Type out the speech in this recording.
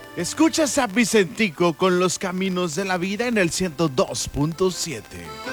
Escucha a Vicentico con los caminos de la vida en el 102.7.